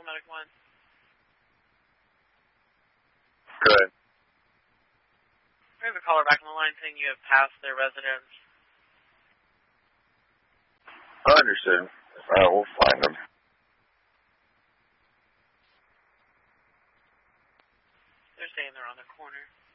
Medic 1. Good. We have a caller back on the line saying you have passed their residence. Understood. We'll find them. They're saying they're on the corner.